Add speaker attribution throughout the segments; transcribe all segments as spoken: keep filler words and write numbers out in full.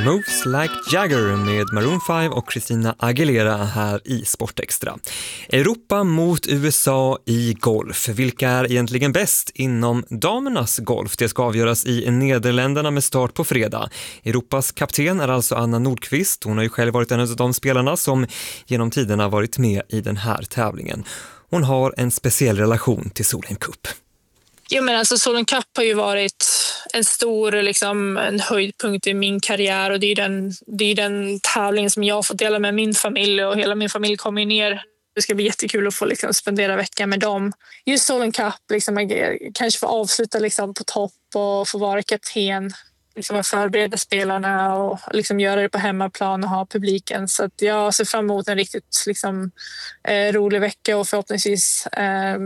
Speaker 1: Moves Like Jagger med Maroon fem och Christina Aguilera här i Sportextra. Europa mot U S A i golf. Vilka är egentligen bäst inom damernas golf? Det ska avgöras i Nederländerna med start på fredag. Europas kapten är alltså Anna Nordqvist. Hon har ju själv varit en av de spelarna som genom tiderna varit med i den här tävlingen. Hon har en speciell relation till Solheim Cup.
Speaker 2: Jo, men alltså Solheim Cup har ju varit en stor liksom, en höjdpunkt i min karriär, och det är den, det är den tävling som jag har fått dela med min familj, och hela min familj kommer ju ner. Det ska bli jättekul att få liksom, spendera veckan med dem. Just Solheim Cup, liksom, kanske få avsluta liksom, på topp och få vara kapten. Liksom förbereda spelarna och liksom göra det på hemmaplan och ha publiken. Så att jag ser fram emot en riktigt liksom, eh, rolig vecka, och förhoppningsvis eh,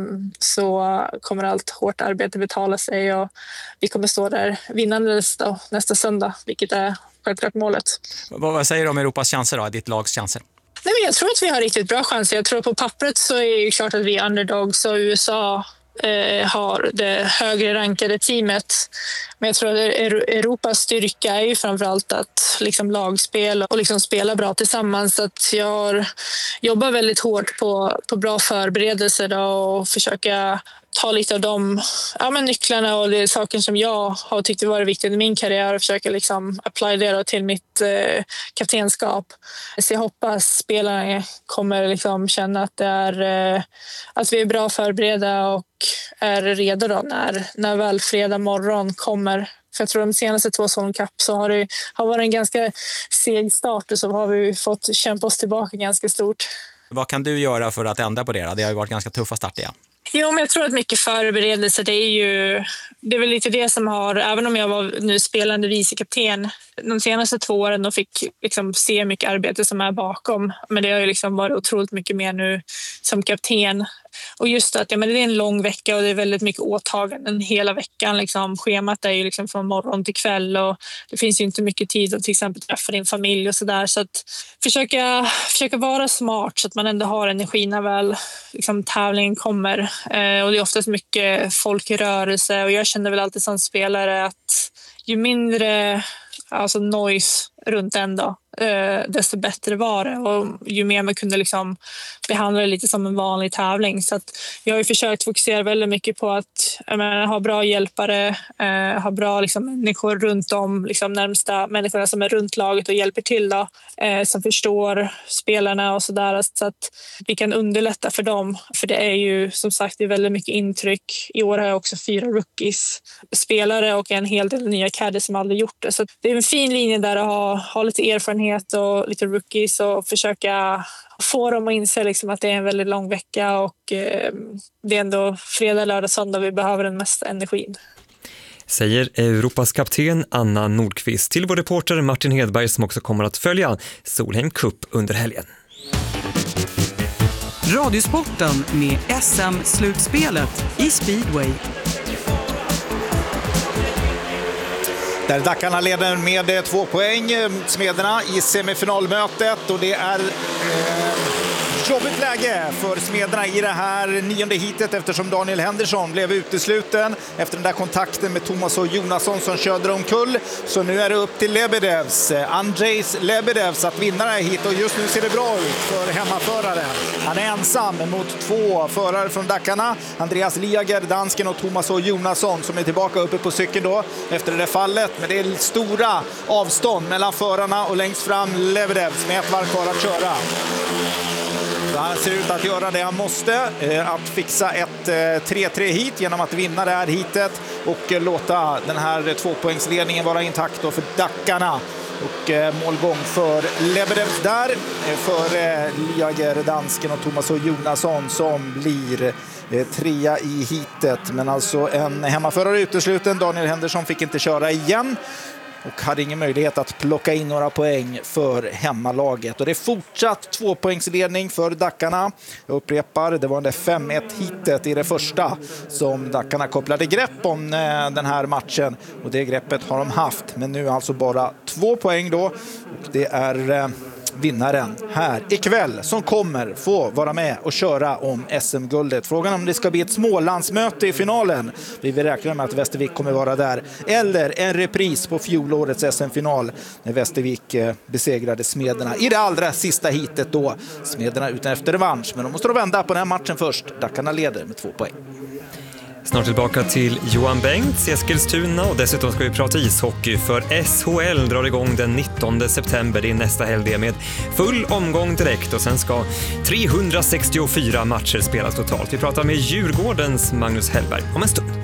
Speaker 2: så kommer allt hårt arbete betala sig, och vi kommer stå där vinnande nästa, nästa söndag, vilket är självklart målet.
Speaker 3: Vad, vad säger du om Europas chanser då, ditt lags chanser?
Speaker 2: Nej, men jag tror att vi har riktigt bra chanser. Jag tror på pappret så är det klart att vi är underdogs, och U S A eh, har det högre rankade teamet. Men jag tror att Europas styrka är ju framförallt att liksom lagspel och liksom spela bra tillsammans. Så att jag jobbar väldigt hårt på, på bra förberedelser då, och försöka ta lite av de ja, men nycklarna och det saker som jag har tyckt varit viktigt i min karriär, och försöka liksom apply det till mitt eh, kaptenskap. Så jag hoppas spelarna kommer liksom känna att, det är, eh, att vi är bra förberedda och är redo då när, när väl fredag morgon kommer. För jag tror de senaste två Solheim Cup så har det har varit en ganska seg start, och så har vi fått kämpa oss tillbaka ganska stort.
Speaker 3: Vad kan du göra för att ändra på det? Det har ju varit ganska tuffa start igen.
Speaker 2: Jo, men jag tror att mycket förberedelse, det är ju det är väl lite det som har, även om jag var nu spelande vicekapten de senaste två åren och fick liksom se mycket arbete som är bakom, men det har ju liksom varit otroligt mycket mer nu som kapten. Och just att ja, men det är en lång vecka, och det är väldigt mycket åtaganden hela veckan. Liksom. Schemat är ju liksom från morgon till kväll, och det finns ju inte mycket tid att till exempel träffa din familj och sådär. Så att försöka, försöka vara smart så att man ändå har energi när väl liksom, tävlingen kommer. Eh, och det är oftast mycket folk i rörelse, och jag känner väl alltid som spelare att ju mindre alltså noise runt en dag, eh, desto bättre var det, och ju mer man kunde liksom behandla det lite som en vanlig tävling. Så att jag har ju försökt fokusera väldigt mycket på att menar, ha bra hjälpare, eh, ha bra liksom, människor runt om, liksom, närmsta människorna som är runt laget och hjälper till då, eh, som förstår spelarna och sådär, så att vi kan underlätta för dem. För det är ju som sagt det är väldigt mycket intryck. I år har jag också fyra rookies spelare och en hel del nya caddies som aldrig gjort det. Så det är en fin linje där att ha, ha lite erfarenhet och lite rookies, och försöka få dem att inse liksom att det är en väldigt lång vecka, och eh, det är ändå fredag, lördag, söndag vi behöver den mesta energin.
Speaker 1: Säger Europas kapten Anna Nordqvist till vår reporter Martin Hedberg, som också kommer att följa Solheim Cup under helgen.
Speaker 4: Radiosporten med S M-slutspelet i speedway.
Speaker 5: Där Dackarna leder med två poäng, Smederna i semifinalmötet, och det är eh, jobbigt läge för Smederna i det här nionde hitet, eftersom Daniel Henderson blev utesluten efter den där kontakten med Thomas och Jonasson som körde omkull. Så nu är det upp till Lebedevs, Andrzejs Lebedevs att vinna det här hit, och just nu ser det bra ut för hemmaförare. Han är ensam mot två förare från Dackarna, Andreas Liager, dansken, och Thomas och Jonasson som är tillbaka uppe på cykeln då efter det där fallet. Men det är stora avstånd mellan förarna, och längst fram Lebedevs med ett varv kvar att köra. Han ser ut att göra det han måste, att fixa ett tre tre hit genom att vinna det här hitet och låta den här tvåpoängsledningen vara intakt då för Dackarna. Och målgång för Lebedevs där, för Liager, dansken, och Thomas och Jonasson som blir trea i hitet. Men alltså en hemmaförare utesluten, Daniel Henderson fick inte köra igen och hade ingen möjlighet att plocka in några poäng för hemmalaget. Och det är fortsatt tvåpoängsledning för Dackarna. Jag upprepar, det var det fem ett hitet i det första som Dackarna kopplade grepp om den här matchen. Och det greppet har de haft, men nu alltså bara två poäng då. Och det är vinnaren här ikväll som kommer få vara med och köra om S M-guldet. Frågan om det ska bli ett Smålandsmöte i finalen. Vi vill räkna med att Västervik kommer vara där. Eller en repris på fjolårets S M-final när Västervik besegrade Smederna i det allra sista hitet då. Smederna utan efter revansch, men de måste då vända på den här matchen först. Dackarna leder med två poäng.
Speaker 1: Snart tillbaka till Johan Bengts i Eskilstuna och dessutom ska vi prata ishockey för S H L drar igång den nittonde september. Det är nästa helg med full omgång direkt och sen ska trehundrasextiofyra matcher spelas totalt. Vi pratar med Djurgårdens Magnus Hellberg om en stund.